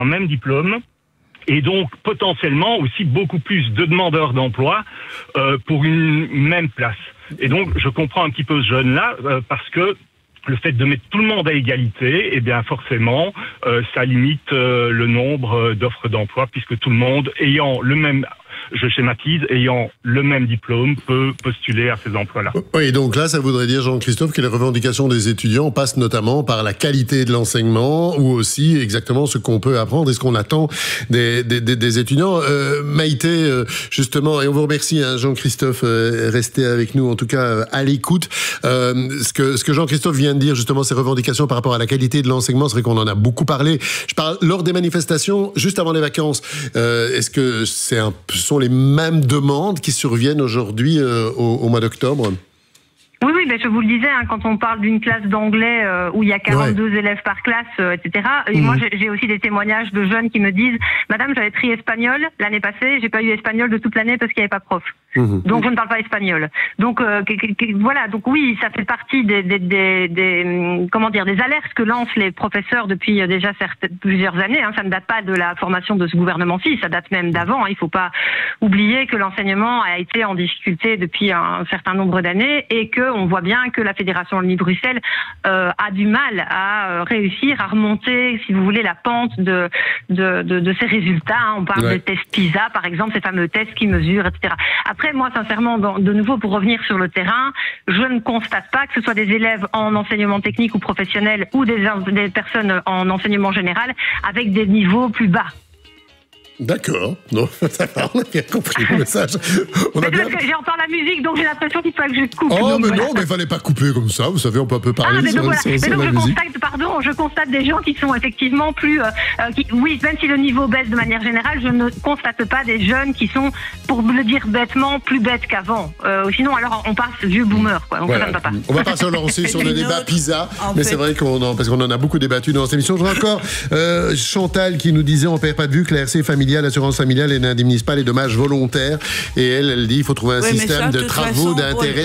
un même diplôme. Et donc, potentiellement, aussi beaucoup plus de demandeurs d'emploi pour une même place. Et donc, je comprends un petit peu ce jeune-là, parce que le fait de mettre tout le monde à égalité, eh bien, forcément, ça limite le nombre d'offres d'emploi, puisque tout le monde ayant le même... Je schématise, ayant le même diplôme, peut postuler à ces emplois-là. Oui, donc là, ça voudrait dire, Jean-Christophe, que les revendications des étudiants passent notamment par la qualité de l'enseignement ou aussi exactement ce qu'on peut apprendre et ce qu'on attend des étudiants. Maïté, justement, et on vous remercie, hein, Jean-Christophe, restez avec nous, en tout cas, à l'écoute. Ce que Jean-Christophe vient de dire, justement, ces revendications par rapport à la qualité de l'enseignement, c'est vrai qu'on en a beaucoup parlé. Je parle lors des manifestations, juste avant les vacances. Est-ce que ce sont les mêmes demandes qui surviennent aujourd'hui au mois d'octobre? Oui, ben je vous le disais, hein, quand on parle d'une classe d'anglais où il y a 42 élèves par classe, etc. Et moi, j'ai aussi des témoignages de jeunes qui me disent « Madame, j'avais pris espagnol l'année passée, j'ai pas eu espagnol de toute l'année parce qu'il n'y avait pas de prof. Donc, je ne parle pas espagnol. » Donc, voilà. Donc, oui, ça fait partie des alertes que lancent les professeurs depuis déjà plusieurs années. Hein. Ça ne date pas de la formation de ce gouvernement-ci, ça date même d'avant. Hein. Il ne faut pas oublier que l'enseignement a été en difficulté depuis un certain nombre d'années et que on voit bien que la Fédération Wallonie-Bruxelles a du mal à réussir à remonter, si vous voulez, la pente de ces résultats. Hein. On parle des tests PISA, par exemple, ces fameux tests qui mesurent, etc. Après, moi, sincèrement, de nouveau, pour revenir sur le terrain, je ne constate pas que ce soit des élèves en enseignement technique ou professionnel ou des personnes en enseignement général avec des niveaux plus bas. D'accord. Non, ça va, on a bien compris le message. Parce que j'entends la musique, donc j'ai l'impression qu'il faut que je coupe. Oh, mais non, mais il fallait pas couper comme ça. Vous savez, on peut un peu parler sur la musique. Je constate des gens qui sont effectivement plus... oui, même si le niveau baisse de manière générale, je ne constate pas des jeunes qui sont, pour le dire bêtement, plus bêtes qu'avant. Sinon, alors, on passe vieux boomer, quoi. Donc voilà. Ça ne va pas. On va pas se lancer sur le débat PISA, mais c'est vrai parce qu'on en a beaucoup débattu dans cette émission. Je vois encore Chantal qui nous disait, on perd pas de vue que la RC familiale, l'assurance familiale, elle n'indemnise pas les dommages volontaires. Et elle dit, il faut trouver un système de travaux d'intérêt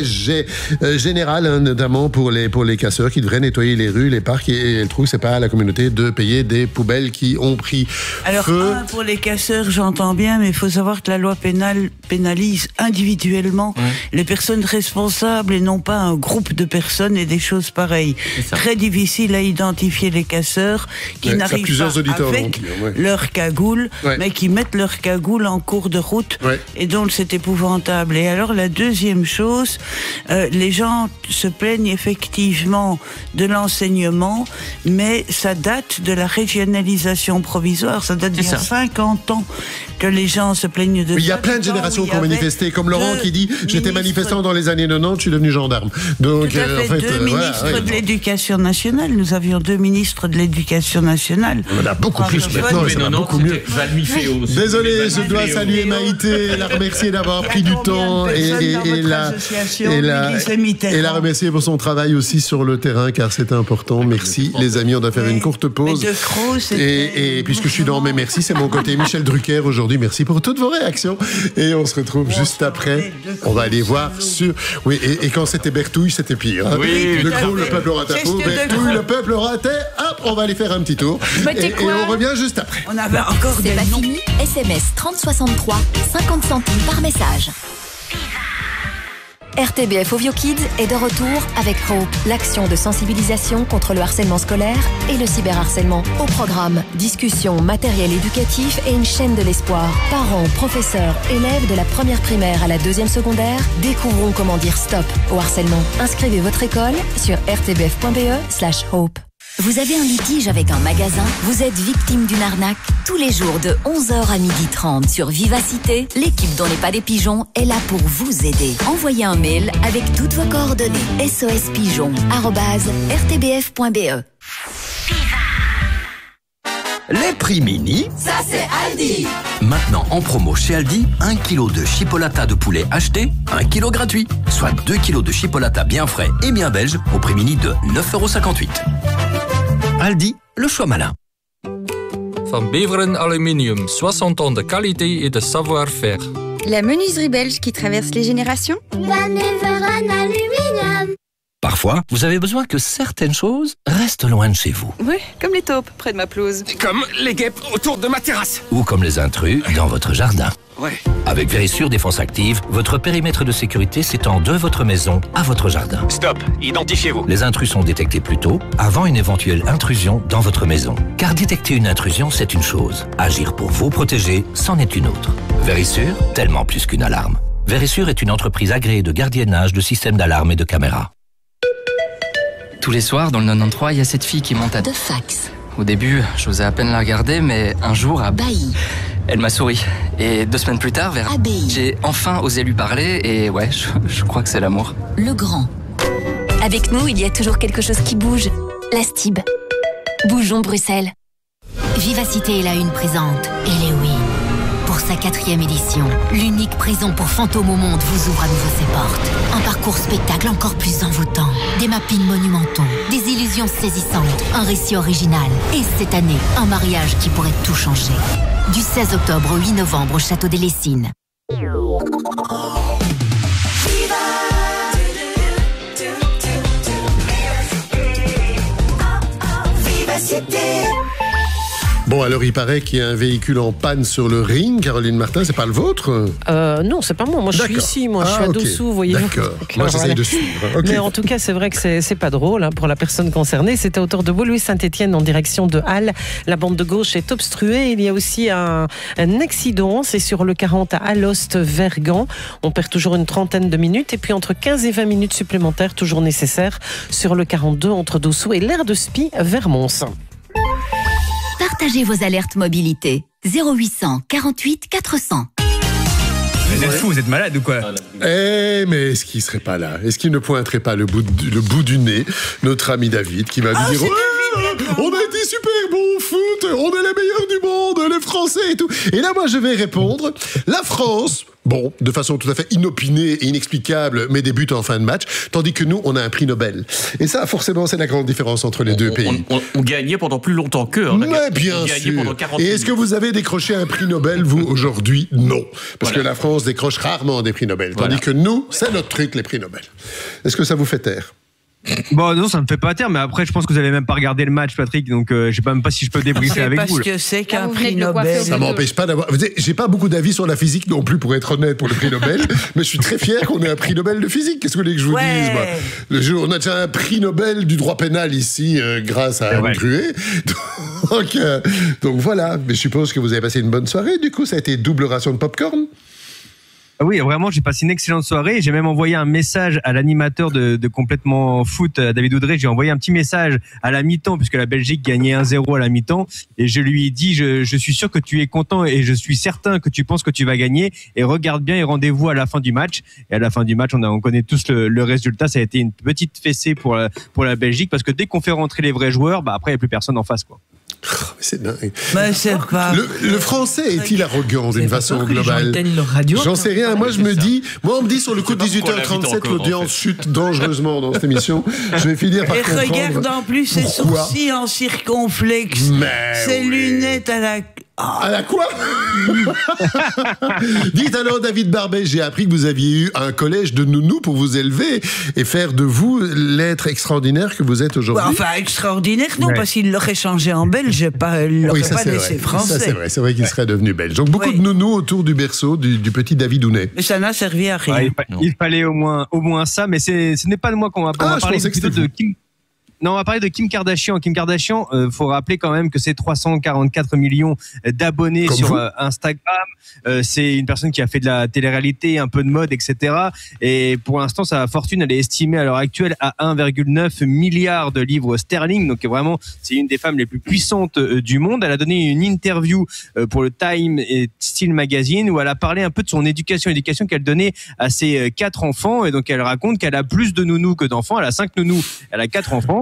général, hein, notamment pour les casseurs qui devraient nettoyer les rues, les parcs. Et elle trouve que c'est pas à la communauté de payer des poubelles qui ont pris feu. Pour les casseurs, j'entends bien, mais il faut savoir que la loi pénale pénalise individuellement les personnes responsables et non pas un groupe de personnes et des choses pareilles. Très difficile à identifier les casseurs qui n'arrivent pas avec leur cagoule, mais qui mettent leur cagoule en cours de route et donc c'est épouvantable. Et alors la deuxième chose, les gens se plaignent effectivement de l'enseignement, mais ça date de la régionalisation provisoire, ça date d'il y a 50 ans que les gens se plaignent de ça. Il y a plein de générations qui ont manifesté, comme Laurent qui dit « J'étais manifestant dans les années 90, je suis devenu gendarme ». Donc, tout à fait, deux ministres de l'Éducation nationale. Nous avions 2 ministres de l'Éducation nationale. On a beaucoup plus maintenant, ça va beaucoup mieux. Désolé, je dois saluer Maïté et la remercier d'avoir pris du temps et la remercier pour son travail aussi sur le terrain, car c'est important. Merci les amis, on doit faire une courte pause. Et puisque je suis dans mes merci, c'est mon côté Michel Drucker aujourd'hui. Merci pour toutes vos réactions. Et on se retrouve juste après. On va aller voir sur... Oui, et quand c'était Bertouille, c'était pire. Hein. Oui, de gros, le peuple aura ta peau. Bertouille, le peuple aura ta... Hop, on va aller faire un petit tour. Et on revient juste après. On avait encore des noms. C'est pas fini. SMS 3063, 50 centimes par message. RTBF Ovio Kids est de retour avec Hope, l'action de sensibilisation contre le harcèlement scolaire et le cyberharcèlement. Au programme, discussion, matériel éducatif et une chaîne de l'espoir. Parents, professeurs, élèves de la première primaire à la 2e secondaire, découvrons comment dire stop au harcèlement. Inscrivez votre école sur rtbf.be/hope. Vous avez un litige avec un magasin? Vous êtes victime d'une arnaque? Tous les jours de 11h à 12h30 sur Vivacité, l'équipe d'On n'est pas des pigeons est là pour vous aider. Envoyez un mail avec toutes vos coordonnées. sospigeon@rtbf.be. Les prix mini, ça c'est Aldi. Maintenant en promo chez Aldi, 1 kg de chipolata de poulet acheté, 1 kg gratuit. Soit 2 kg de chipolata bien frais et bien belge au prix mini de 9,58 €. Aldi, le choix malin. Van Beveren Aluminium, 60 ans de qualité et de savoir-faire. La menuiserie belge qui traverse les générations. Van Beveren Aluminium. Parfois, vous avez besoin que certaines choses restent loin de chez vous. Oui, comme les taupes près de ma pelouse. Comme les guêpes autour de ma terrasse. Ou comme les intrus dans votre jardin. Ouais. Avec Vérissure Défense Active, votre périmètre de sécurité s'étend de votre maison à votre jardin. Stop, identifiez-vous. Les intrus sont détectés plus tôt, avant une éventuelle intrusion dans votre maison. Car détecter une intrusion, c'est une chose. Agir pour vous protéger, c'en est une autre. Vérissure, tellement plus qu'une alarme. Vérissure est une entreprise agréée de gardiennage de systèmes d'alarme et de caméras. Tous les soirs, dans le 93, il y a cette fille qui monte à... De fax. Au début, j'osais à peine la regarder, mais un jour, Bailly. elle m'a souri. Et 2 semaines plus tard, j'ai enfin osé lui parler, et ouais, je crois que c'est l'amour. Le Grand. Avec nous, il y a toujours quelque chose qui bouge. La Stib. Bougeons Bruxelles. Vivacité est la une présente. Et les oui. Pour sa 4e édition, l'unique prison pour fantômes au monde vous ouvre à nouveau ses portes. Un parcours spectacle encore plus envoûtant, des mappings monumentaux, des illusions saisissantes, un récit original. Et cette année, un mariage qui pourrait tout changer. Du 16 octobre au 8 novembre au Château des Lessines. Vivacité. Bon, alors il paraît qu'il y a un véhicule en panne sur le ring. Caroline Martin, c'est pas le vôtre? Non, c'est pas moi. Moi, je suis ici. Moi, je suis à Dossou, voyez-vous. D'accord. Moi, j'essaye de suivre. Okay. Mais en tout cas, c'est vrai que c'est pas drôle hein, pour la personne concernée. C'était autour de Woluwe-Saint-Étienne en direction de Halle. La bande de gauche est obstruée. Il y a aussi un accident. C'est sur le 40 à Alost-Vergan. On perd toujours une 30aine de minutes. Et puis, entre 15 et 20 minutes supplémentaires, toujours nécessaires, sur le 42 entre Dossou et l'aire de Spie vers Mons. Partagez vos alertes mobilité. 0800 48 400. Vous êtes fous, vous êtes malade ou quoi? Mais est-ce qu'il serait pas là? Est-ce qu'il ne pointerait pas le bout du nez notre ami David qui va lui dire on a été super bon au foot, on est les meilleurs du monde, les Français et tout. Et là, moi, je vais répondre, la France, bon, de façon tout à fait inopinée et inexplicable, mais débute en fin de match, tandis que nous, on a un prix Nobel. Et ça, forcément, c'est la grande différence entre les deux pays. On gagnait pendant plus longtemps qu'eux. Hein, mais bien sûr. Et est-ce que vous avez décroché un prix Nobel, vous, aujourd'hui? Non. Parce que la France décroche rarement des prix Nobel, tandis que nous, c'est notre truc, les prix Nobel. Est-ce que ça vous fait taire? Bon, non, ça me fait pas taire, mais après, je pense que vous avez même pas regardé le match, Patrick, donc je sais même pas si je peux débriefer avec vous. Parce que c'est qu'un prix Nobel. Ça m'empêche pas d'avoir. J'ai pas beaucoup d'avis sur la physique non plus, pour être honnête, pour le prix Nobel, mais je suis très fier qu'on ait un prix Nobel de physique. Qu'est-ce que vous voulez que je vous dise, moi? On a déjà un prix Nobel du droit pénal ici, grâce à Anne Gruet. Donc voilà. Mais je suppose que vous avez passé une bonne soirée. Du coup, ça a été double ration de popcorn. Oui, vraiment, j'ai passé une excellente soirée. J'ai même envoyé un message à l'animateur de Complètement Foot, David Audrey. J'ai envoyé un petit message à la mi-temps, puisque la Belgique gagnait 1-0 à la mi-temps. Et je lui ai dit, je suis sûr que tu es content et je suis certain que tu penses que tu vas gagner. Et regarde bien et rendez-vous à la fin du match. Et à la fin du match, on connaît tous le résultat. Ça a été une petite fessée pour la Belgique, parce que dès qu'on fait rentrer les vrais joueurs, après, il n'y a plus personne en face, quoi. C'est dingue. Mais c'est pas... Le français est-il arrogant d'une façon globale? J'en sais rien. Moi, on me dit sur le coup de 18h37, l'audience chute dangereusement dans cette émission. Je vais finir par comprendre. Et regarde en plus ses sourcils en circonflexe, ses lunettes à la... À la quoi? Dites alors, David Barbet, j'ai appris que vous aviez eu un collège de nounous pour vous élever et faire de vous l'être extraordinaire que vous êtes aujourd'hui. Enfin, extraordinaire, non, parce qu'il l'aurait changé en belge, il l'aurait pas laissé français. Ça, c'est vrai qu'il serait devenu belge. Donc, beaucoup de nounous autour du berceau du petit David Hounet. Mais ça n'a servi à rien. Il fallait au moins ça, mais ce n'est pas de moi qu'on va parler, plutôt de Kim. Non, on va parler de Kim Kardashian. Kim Kardashian, faut rappeler quand même que c'est 344 millions d'abonnés sur Instagram. C'est une personne qui a fait de la télé-réalité, un peu de mode, etc. Et pour l'instant, sa fortune, elle est estimée à l'heure actuelle à 1,9 milliard de livres sterling. Donc vraiment, c'est une des femmes les plus puissantes du monde. Elle a donné une interview pour le Time et Style Magazine où elle a parlé un peu de son éducation qu'elle donnait à ses 4 enfants. Et donc, elle raconte qu'elle a plus de nounous que d'enfants. Elle a 5 nounous, elle a 4 enfants.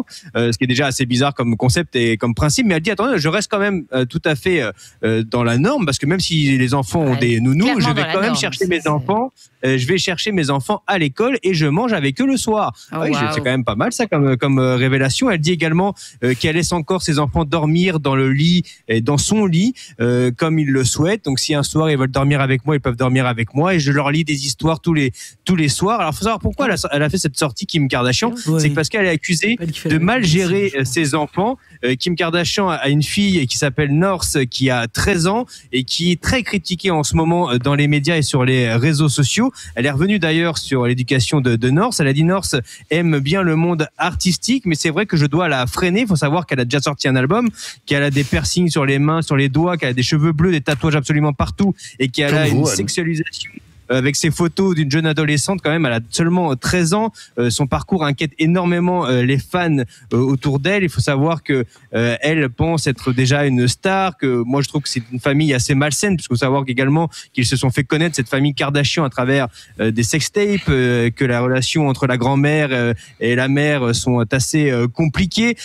enfants, ce qui est déjà assez bizarre comme concept et comme principe. Mais elle dit attendez, je reste quand même tout à fait dans la norme, parce que même si les enfants ont des nounous, je vais quand même chercher mes enfants. Je vais chercher mes enfants à l'école et je mange avec eux le soir. C'est quand même pas mal ça comme révélation. Elle dit également qu'elle laisse encore ses enfants dormir dans le lit, et dans son lit, comme ils le souhaitent. Donc si un soir ils veulent dormir avec moi, ils peuvent dormir avec moi, et je leur lis des histoires tous les soirs. Alors faut savoir pourquoi elle a fait cette sortie, Kim Kardashian. C'est parce qu'elle est accusée de mal gérer ses enfants. Kim Kardashian a une fille qui s'appelle North, qui a 13 ans et qui est très critiquée en ce moment dans les médias et sur les réseaux sociaux. Elle est revenue d'ailleurs sur l'éducation de North. Elle a dit North aime bien le monde artistique, mais c'est vrai que je dois la freiner. Il faut savoir qu'elle a déjà sorti un album, qu'elle a des piercings sur les mains, sur les doigts, qu'elle a des cheveux bleus, des tatouages absolument partout, et qu'elle a une sexualisation avec ses photos d'une jeune adolescente. Quand même, elle a seulement 13 ans. Son parcours inquiète énormément les fans autour d'elle. Il faut savoir que elle pense être déjà une star, que moi je trouve que c'est une famille assez malsaine, parce qu'il faut savoir également qu'ils se sont fait connaître, cette famille Kardashian, à travers des sextapes, que la relation entre la grand-mère et la mère sont assez compliquées.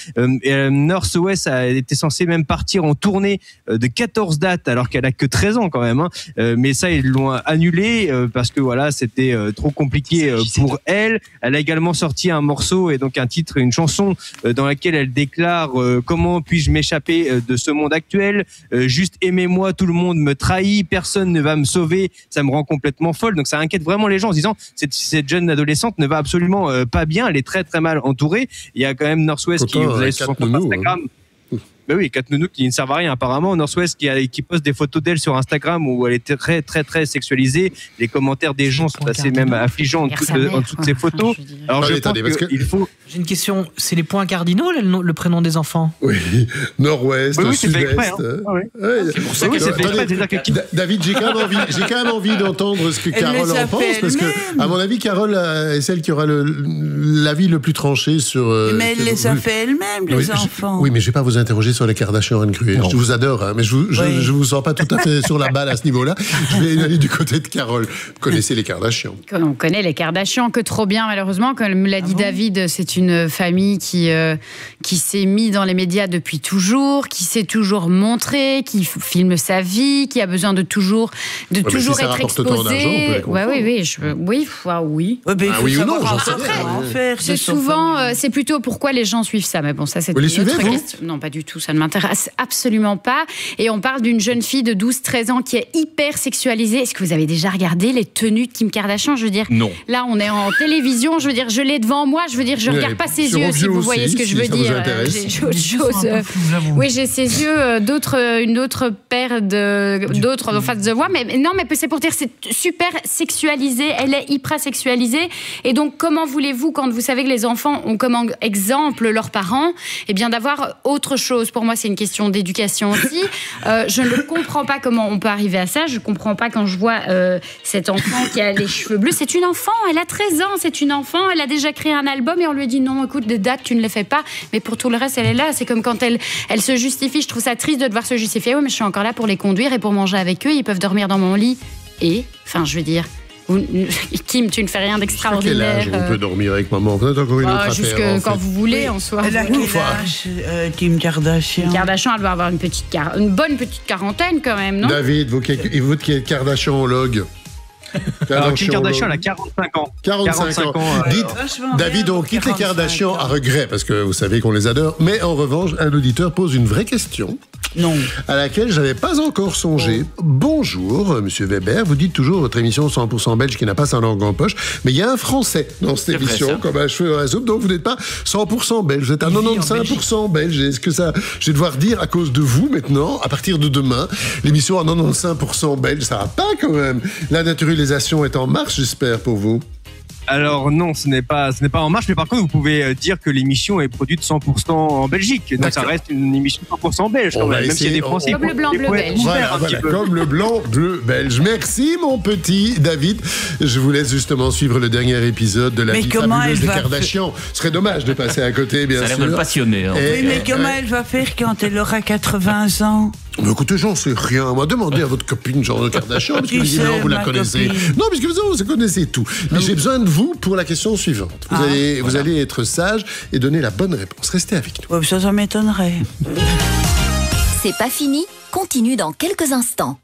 North West a été censée même partir en tournée de 14 dates, alors qu'elle a que 13 ans quand même, mais ça ils l'ont annulé parce que voilà, c'était trop compliqué pour elle. Elle a également sorti un morceau et donc un titre, une chanson dans laquelle elle déclare comment puis-je m'échapper de ce monde actuel, juste aimez-moi, tout le monde me trahit, personne ne va me sauver, ça me rend complètement folle. Donc ça inquiète vraiment les gens en se disant cette jeune adolescente ne va absolument pas bien, elle est très très mal entourée. Il y a quand même North West qui, vous avez sur son compte Instagram, ben oui, 4 nounous qui ne servent à rien apparemment. North West qui poste des photos d'elle sur Instagram où elle est très très très sexualisée. Les commentaires des gens sont assez même affligeants en dessous de ces photos. Alors je pense qu'il faut... J'ai une question, c'est les points cardinaux le prénom des enfants? Oui, Nord-Ouest, oui, Sud-Est. C'est pour ça que c'est fait. David, j'ai quand même envie d'entendre ce que Carole en pense, parce que à mon avis, Carole est celle qui aura l'avis le plus tranché sur... mais elle les a fait elle-même, les enfants. Oui, mais je ne vais pas vous interroger sur les Kardashian Cruel. Je vous adore, hein, mais je vous sens pas tout à fait sur la balle à ce niveau-là. Je vais aller du côté de Carole. Vous connaissez les Kardashian? On connaît les Kardashian, que trop bien malheureusement. Comme l'a dit David, c'est une famille qui s'est mise dans les médias depuis toujours, qui s'est toujours montrée, qui filme sa vie, qui a besoin de toujours être exposée. Oui. Oui ou non, j'en sais rien. C'est souvent, c'est plutôt pourquoi les gens suivent ça. Mais bon, ça c'est une autre question. Non, pas du tout. Ça ne m'intéresse absolument pas. Et on parle d'une jeune fille de 12-13 ans qui est hyper sexualisée. Est-ce que vous avez déjà regardé les tenues de Kim Kardashian? Je veux dire, non. Là, on est en télévision. Je veux dire, je l'ai devant moi. Je veux dire, je regarde pas ses yeux, si vous voyez ce que je veux dire. J'ai autre chose. Oui, j'ai ses yeux, une autre paire d'autres en face de voix. Mais non, mais c'est pour dire, c'est super sexualisé. Elle est hyper sexualisée. Et donc, comment voulez-vous, quand vous savez que les enfants ont comme exemple leurs parents, eh bien, d'avoir autre chose? Pour moi, c'est une question d'éducation aussi. Je ne comprends pas comment on peut arriver à ça. Je ne comprends pas quand je vois cet enfant qui a les cheveux bleus. C'est une enfant, elle a 13 ans, c'est une enfant. Elle a déjà créé un album et on lui dit non, écoute, des dates, tu ne les fais pas. Mais pour tout le reste, elle est là. C'est comme quand elle se justifie. Je trouve ça triste de devoir se justifier. Oui, mais je suis encore là pour les conduire et pour manger avec eux. Ils peuvent dormir dans mon lit. Et, enfin, je veux dire... Kim, tu ne fais rien d'extraordinaire. Quel âge on peut dormir avec maman? Vous êtes encore une autre affaire. Jusque quand vous voulez, en soi. Elle a quel âge, Kim Kardashian? Kim Kardashian, elle doit avoir une bonne petite quarantaine quand même, non? David, vous qui êtes Kardashian-ologue. Alors, Kim Kardashian, elle a 45 ans. 45 ans. Dites, David, on quitte les Kardashian à regret, parce que vous savez qu'on les adore. Mais en revanche, un auditeur pose une vraie question. Non. À laquelle je n'avais pas encore songé. Bonjour, Monsieur Weber. Vous dites toujours votre émission 100% belge qui n'a pas sa langue en poche. Mais il y a un Français dans cette émission, comme un cheveu dans la soupe. Donc vous n'êtes pas 100% belge. Vous êtes à 95% belge. Est-ce que ça, je vais devoir dire à cause de vous maintenant, à partir de demain, l'émission à 95% belge, ça va pas quand même. La naturalisation est en marche, j'espère, pour vous. Alors non, ce n'est pas en marche, mais par contre vous pouvez dire que l'émission est produite 100% en Belgique. Donc ça reste une émission 100% belge, même s'il y a des Français. Comme le blanc bleu belge. Voilà, comme le blanc bleu belge. Merci mon petit David. Je vous laisse justement suivre le dernier épisode de la vie fabuleuse des Kardashian. Ce serait dommage de passer à côté, bien sûr. Ça a l'air de le passionner. Oui, mais comment elle va faire quand elle aura 80 ans? Mais écoutez, j'en sais rien. Moi, demandez à votre copine, Jean Kardashian, parce que non, vous la connaissez. Copine. Non, parce que vous connaissez tout. Mais j'ai besoin de vous pour la question suivante. Vous allez être sage et donner la bonne réponse. Restez avec nous. Ouais, ça m'étonnerait. C'est pas fini. Continue dans quelques instants.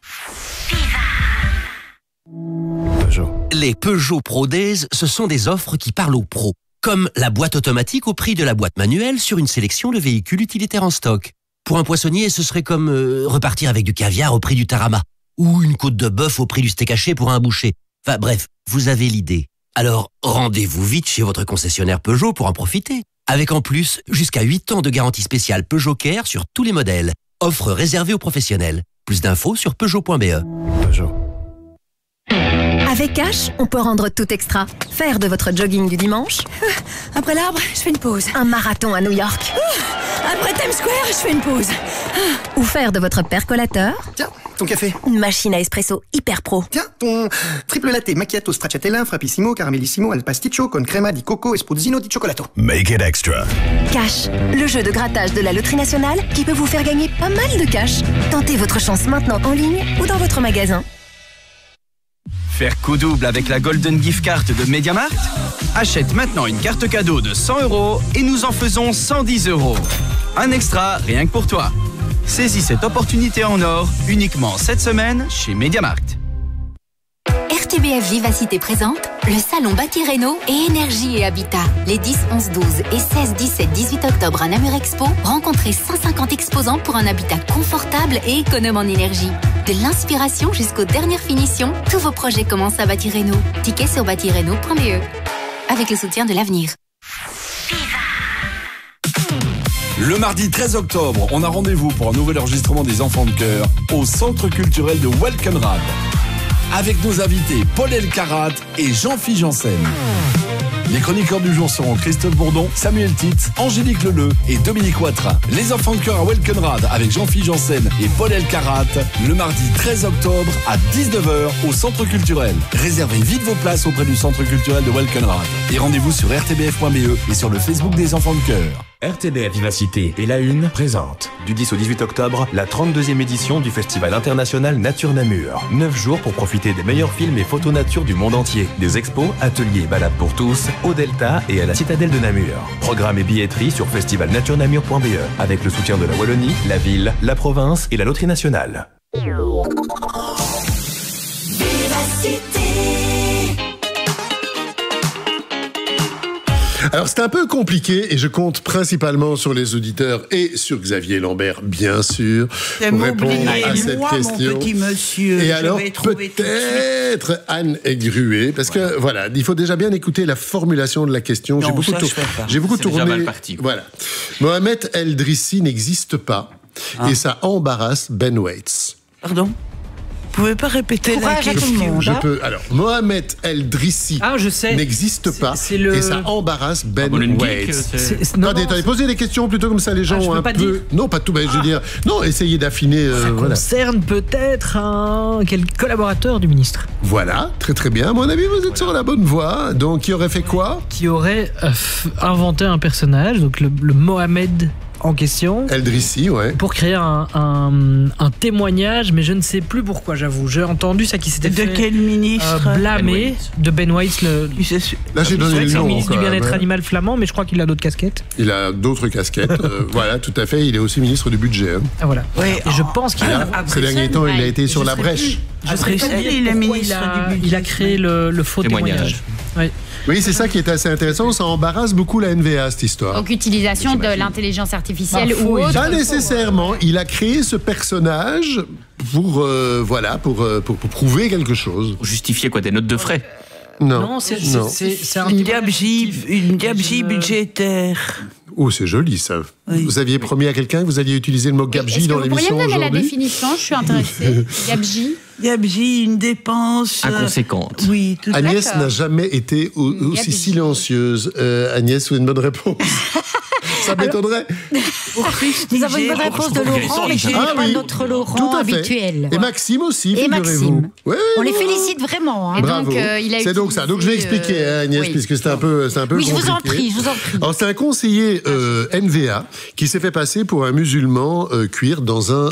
Les Peugeot Pro Days, ce sont des offres qui parlent aux pros. Comme la boîte automatique au prix de la boîte manuelle sur une sélection de véhicules utilitaires en stock. Pour un poissonnier, ce serait comme repartir avec du caviar au prix du tarama. Ou une côte de bœuf au prix du steak haché pour un boucher. Enfin bref, vous avez l'idée. Alors, rendez-vous vite chez votre concessionnaire Peugeot pour en profiter. Avec en plus, jusqu'à 8 ans de garantie spéciale Peugeot Care sur tous les modèles. Offre réservée aux professionnels. Plus d'infos sur Peugeot.be. Peugeot. Avec Cash, on peut rendre tout extra. Faire de votre jogging du dimanche. Après l'arbre, je fais une pause. Un marathon à New York. Après Times Square, je fais une pause. Ou faire de votre percolateur. Tiens, ton café. Une machine à espresso hyper pro. Tiens, ton triple latte macchiato stracciatella, frappissimo, caramellissimo, al pasticcio con crema di coco e spruzzino di cioccolato. Make it extra. Cash, le jeu de grattage de la Loterie Nationale qui peut vous faire gagner pas mal de cash. Tentez votre chance maintenant en ligne ou dans votre magasin. Faire coup double avec la Golden Gift Card de MediaMarkt? Achète maintenant une carte cadeau de 100 € et nous en faisons 110 €. Un extra rien que pour toi. Saisis cette opportunité en or uniquement cette semaine chez MediaMarkt. RTBF Vivacité présente le salon Bâti Réno et Énergie et Habitat. Les 10, 11, 12 et 16, 17, 18 octobre à Namur Expo, rencontrez 150 exposants pour un habitat confortable et économe en énergie. De l'inspiration jusqu'aux dernières finitions, tous vos projets commencent à Bâti Réno. Tickets sur bâtireno.be. Avec le soutien de l'avenir. Le mardi 13 octobre, on a rendez-vous pour un nouvel enregistrement des Enfants de Cœur au Centre culturel de Welkenrad. Avec nos invités Paul Elkarat et Jean-Philippe Janssen. Les chroniqueurs du jour seront Christophe Bourdon, Samuel Titz, Angélique Leleu et Dominique Ouattara. Les Enfants de Cœur à Welkenrad avec Jean-Philippe Janssen et Paul Elkarat le mardi 13 octobre à 19h au Centre culturel. Réservez vite vos places auprès du Centre culturel de Welkenrad. Et rendez-vous sur rtbf.be et sur le Facebook des Enfants de Cœur. RTBF Vivacité et La Une présente du 10 au 18 octobre la 32e édition du Festival international Nature Namur. 9 jours pour profiter des meilleurs films et photos nature du monde entier. Des expos, ateliers et balades pour tous au Delta et à la citadelle de Namur. Programme et billetterie sur festivalnaturenamur.be avec le soutien de la Wallonie, la ville, la province et la Loterie nationale. Alors c'est un peu compliqué et je compte principalement sur les auditeurs et sur Xavier Lambert, bien sûr, pour répondre à cette question. Mon petit monsieur, et alors peut-être Anne Gruet, parce que voilà, il faut déjà bien écouter la formulation de la question. J'ai beaucoup tourné. Voilà, Mohamed El Drissi n'existe pas et ça embarrasse Ben Waits. Pardon? Vous pouvez pas répéter la question? Je peux. Alors, Mohamed El Drissi n'existe pas et ça embarrasse Ben Waits. Attendez, posez des questions plutôt comme ça, les gens ont un peu. Non, pas tout. Ben, je veux dire, non, essayez d'affiner. Ça concerne peut-être quel collaborateur du ministre. Voilà, très très bien. À mon avis, vous êtes sur la bonne voie. Donc, qui aurait fait quoi? Qui aurait inventé un personnage, donc le Mohamed en question. El Drissi, ouais. Pour créer un témoignage, mais je ne sais plus pourquoi, j'avoue. J'ai entendu ça qui s'était fait. De quel ministre? Blâmé de Ben Waits. Là, j'ai donné le nom. Le ministre du bien-être animal flamand, mais je crois qu'il a d'autres casquettes. Il a d'autres casquettes. Voilà, tout à fait. Il est aussi ministre du budget. Hein. Ah, voilà. Ouais, et je pense qu'il a. Ces derniers temps, il a été sur la brèche. Il est ministre du budget. Il a créé le faux témoignage. Oui, c'est ça qui est assez intéressant. Ça embarrasse beaucoup la NVA, cette histoire. Donc, utilisation de l'intelligence artificielle ou autre. Pas nécessairement. Il a créé ce personnage pour prouver quelque chose. Pour justifier quoi? Des notes de frais? Non, c'est une gabegie budgétaire. Oh, c'est joli ça. Oui. Vous aviez promis à quelqu'un que vous alliez utiliser le mot gabegie dans l'émission aujourd'hui. Vous pourriez me donner la définition? Je suis intéressée. Gabegie, une dépense inconséquente. Oui, tout Agnès n'a jamais été aussi silencieuse. Agnès, vous avez une bonne réponse? Ça m'étonnerait. Nous avons une bonne réponse de Laurent, mais ce n'est pas notre Laurent habituel. Et Maxime aussi, et figurez-vous. Oui, on les félicite vraiment. Hein. Bravo. C'est donc ça. Donc je vais expliquer, Agnès, puisque c'est un peu compliqué. Je vous en prie. Alors c'est un conseiller NVA qui s'est fait passer pour un musulman cuir dans un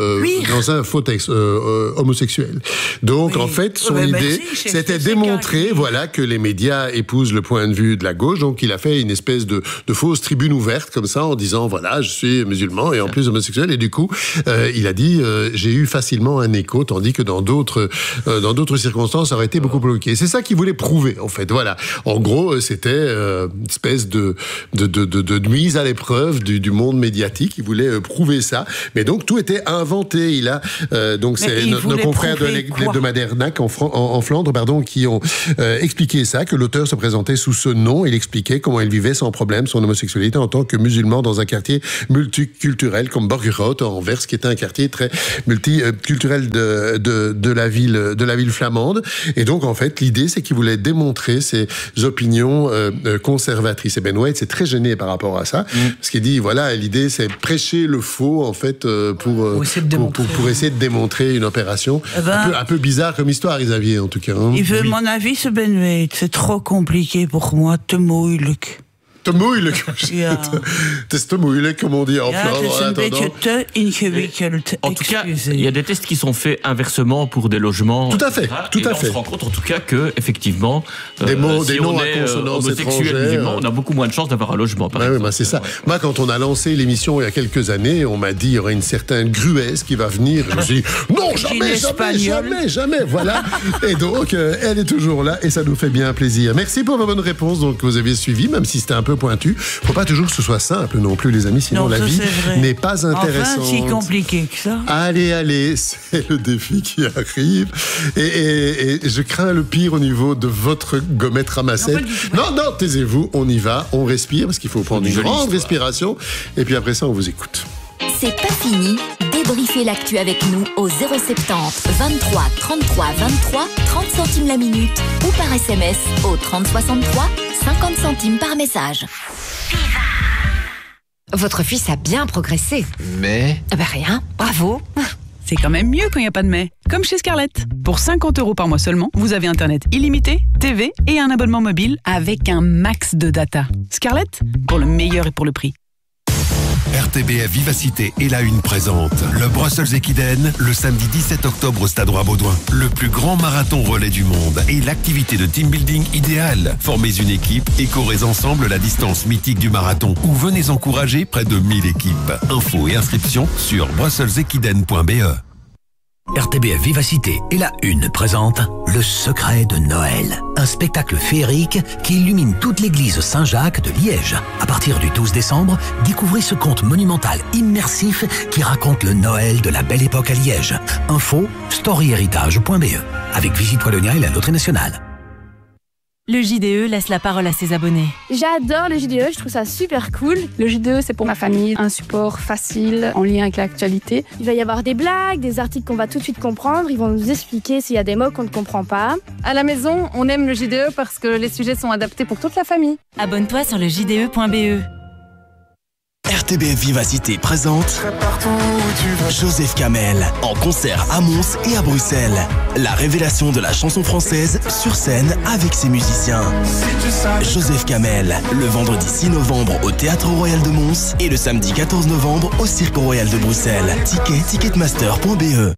faux texte homosexuel. Donc en fait, son idée, c'était démontrer, que les médias épousent le point de vue de la gauche. Donc il a fait une espèce de fausse tribune ouverte comme ça en disant je suis musulman et en plus homosexuel. Et du coup, il a dit j'ai eu facilement un écho, tandis que dans d'autres circonstances, ça aurait été beaucoup bloqué. C'est ça qu'il voulait prouver en fait. Voilà. En gros, c'était une espèce de mise à l'épreuve du monde médiatique. Il voulait prouver ça. Mais donc tout était inventé. Il a donc c'est nos confrères de l'hebdomadaire NAC en Flandre, qui ont expliqué ça, que l'auteur se présentait sous ce nom. Il expliquait comment il vivait sans problème son homosexualité en tant que musulman dans un quartier multiculturel comme Borgerhout à Anvers, qui était un quartier très multiculturel de la ville flamande. Et donc en fait l'idée c'est qu'il voulait démontrer ses opinions conservatrices. Et Ben White c'est très gêné par rapport à ça, parce qu'il dit l'idée c'est prêcher le faux en fait pour essayer de démontrer une opération un peu bizarre comme histoire, Xavier, en tout cas. Hein. Il veut mon avis, ce Ben White. C'est trop compliqué pour moi. Te moeilijk. Te moeilijk. Het is te moeilijk, comme on dit en Flandre. C'est un beetje te ingewikkeld. En tout cas, il y a des tests qui sont faits inversement pour des logements. Tout à fait. On se rend compte en tout cas que effectivement, des noms à consonance étrangère, on a beaucoup moins de chances d'avoir un logement. Par exemple. C'est ça. Moi, quand on a lancé l'émission il y a quelques années, on m'a dit il y aurait une certaine Gruez qui va venir. Je me suis dit non, jamais. Voilà. Et donc, elle est toujours là et ça nous fait bien plaisir. Merci pour vos bonnes réponses. Donc, vous avez suivi, même si c'était un peu pointu. Faut pas toujours que ce soit simple non plus, les amis, sinon la vie n'est pas intéressante. Enfin, si compliqué que ça. Allez, c'est le défi qui arrive. Et je crains le pire au niveau de votre gommette ramassette. Non, taisez-vous, on y va, on respire, parce qu'il faut prendre une grande respiration. Et puis après ça, on vous écoute. C'est pas fini. Débriefez l'actu avec nous au 070 23 33 23 30 centimes la minute ou par SMS au 30 63 50 centimes par message. Votre fils a bien progressé. Mais rien, bravo. C'est quand même mieux quand il n'y a pas de mais. Comme chez Scarlett. Pour 50 € par mois seulement, vous avez Internet illimité, TV et un abonnement mobile avec un max de data. Scarlett, pour le meilleur et pour le prix. RTBF Vivacité et la Une présente le Brussels Equiden le samedi 17 octobre au Stade Roi-Baudouin. Le plus grand marathon relais du monde et l'activité de team building idéale. Formez une équipe et courez ensemble la distance mythique du marathon ou venez encourager près de 1000 équipes. Infos et inscriptions sur brusselsequiden.be. RTBF Vivacité et la Une présente Le Secret de Noël, un spectacle féerique qui illumine toute l'église Saint-Jacques de Liège. À partir du 12 décembre, découvrez ce conte monumental immersif qui raconte le Noël de la belle époque à Liège. Info storyheritage.be avec Visite Wallonia et la Loterie Nationale. Le JDE laisse la parole à ses abonnés. J'adore le JDE, je trouve ça super cool. Le JDE, c'est pour ma famille, un support facile, en lien avec l'actualité. Il va y avoir des blagues, des articles qu'on va tout de suite comprendre. Ils vont nous expliquer s'il y a des mots qu'on ne comprend pas. À la maison, on aime le JDE parce que les sujets sont adaptés pour toute la famille. Abonne-toi sur le JDE.be. RTBF Vivacité présente Joseph Kamel en concert à Mons et à Bruxelles. La révélation de la chanson française sur scène avec ses musiciens. Joseph Kamel, le vendredi 6 novembre au Théâtre Royal de Mons et le samedi 14 novembre au Cirque Royal de Bruxelles. Ticketmaster.be.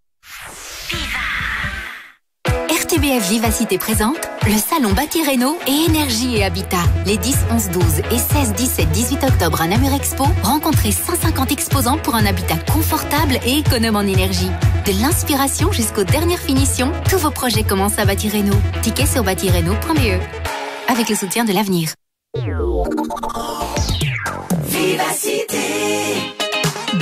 RTBF Vivacité présente le salon Bâti Réno et Énergie et Habitat. Les 10, 11, 12 et 16, 17, 18 octobre à Namur Expo, rencontrez 150 exposants pour un habitat confortable et économe en énergie. De l'inspiration jusqu'aux dernières finitions, tous vos projets commencent à Bâti Réno. Tickets sur bâtireno.be. Avec le soutien de l'avenir. Vivacité.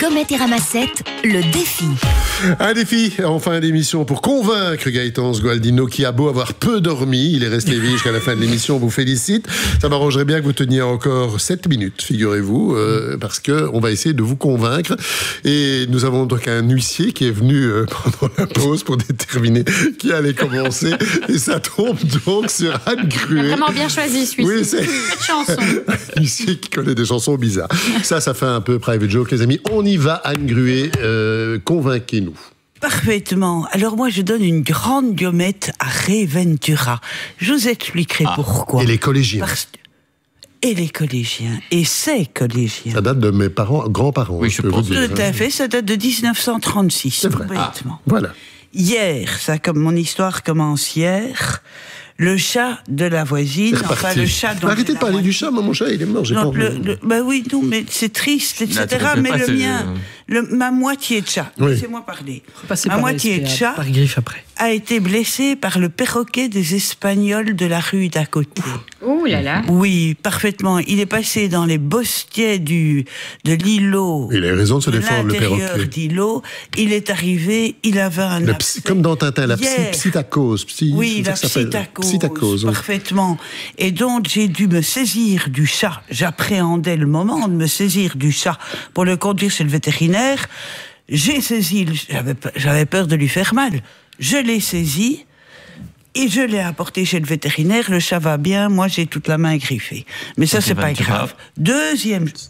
gommettes et ramassettes, le défi. Un défi en fin d'émission pour convaincre Gaëtan Sgualdino qui a beau avoir peu dormi. Il est resté éveillé jusqu'à la fin de l'émission. On vous félicite. Ça m'arrangerait bien que vous teniez encore 7 minutes, figurez-vous, parce qu'on va essayer de vous convaincre. Et nous avons donc un huissier qui est venu pendant la pause pour déterminer qui allait commencer. Et ça tombe donc sur Anne Gruet. Vraiment bien choisi, celui-ci. Oui, c'est cette chanson. Un huissier qui connaît des chansons bizarres. Ça fait un peu private joke, les amis. On y va, Anne Gruet. Convainquez-nous. Parfaitement. Alors moi, je donne une grande gommette à Ray Ventura. Je vous expliquerai pourquoi. Et les collégiens. Et les collégiens. Et ces collégiens. Ça date de mes grands-parents. Oui, je pense. Tout à fait, ça date de 1936. C'est vrai. Voilà. Hier, mon histoire commence hier. Le chat de la voisine, enfin le chat... Arrêtez de parler du chat, mon chat, il est mort, j'ai pas envie. Bah oui, non, mais c'est triste, etc. Mais le mien, ma moitié de chat, laissez-moi parler. Ma moitié de chat a été blessée par le perroquet des Espagnols de la rue d'à côté. Ouh là là. Oui, parfaitement. Il est passé dans les bosquets de l'îlot. Il a raison de se défendre, le perroquet. L'intérieur d'îlot. Il est arrivé, il avait un abcès. Comme dans Tintin, la psittacose. Oui, la psittacose. Parfaitement. Et donc, j'ai dû me saisir du chat. J'appréhendais le moment de me saisir du chat pour le conduire chez le vétérinaire. J'ai saisi, j'avais peur de lui faire mal. Je l'ai saisi et je l'ai apporté chez le vétérinaire. Le chat va bien, moi j'ai toute la main griffée. Mais ça, c'est pas grave. Deuxième chose.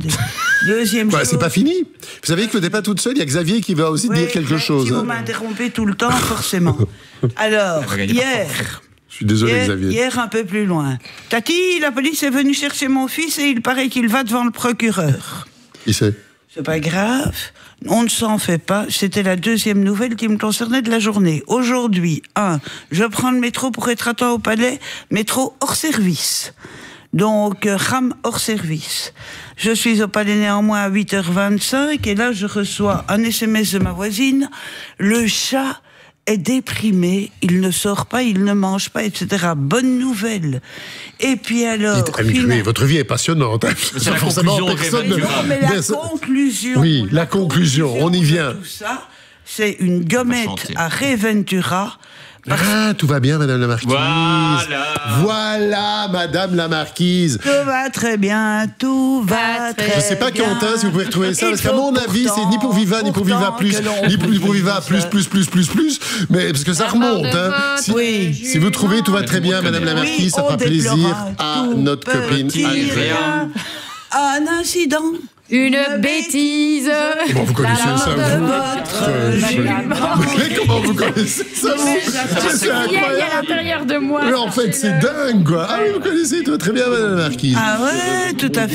C'est pas fini. Vous savez que vous n'êtes pas toute seule, il y a Xavier qui va aussi dire quelque chose. Si vous m'interrompez tout le temps, forcément. Alors, hier... Je suis désolé, Xavier. Hier, un peu plus loin. Tati, la police est venue chercher mon fils et il paraît qu'il va devant le procureur. Qui c'est ? C'est pas grave. On ne s'en fait pas. C'était la deuxième nouvelle qui me concernait de la journée. Aujourd'hui, je prends le métro pour être à temps au palais. Métro hors service. Donc, RAM hors service. Je suis au palais néanmoins à 8h25 et là, je reçois un SMS de ma voisine. Le chat est déprimé, il ne sort pas, il ne mange pas, etc. Bonne nouvelle. Et puis alors... Votre vie est passionnante. C'est la conclusion. Mais la conclusion... Oui, la conclusion, on y vient. Tout ça, c'est une gommette à Ray Ventura. Tout va bien, Madame la Marquise. Voilà, Madame la Marquise. Tout va très bien, tout va très bien. Je sais pas, Quentin, si vous pouvez retrouver ça, parce qu'à mon avis, c'est ni pour Viva, ni pour Viva Plus, ni pour Viva Plus, mais parce que ça remonte. Si vous trouvez tout va très bien, Madame la Marquise, ça fera plaisir à notre copine Andrea. Un incident. Une bêtise. Comment vous connaissez ça, Mais comment vous connaissez ça, C'est incroyable. Il y a à l'intérieur de moi. Mais en fait, c'est dingue, quoi. Ah oui, vous connaissez très bien, Madame la Marquise. Ah ouais, tout à fait.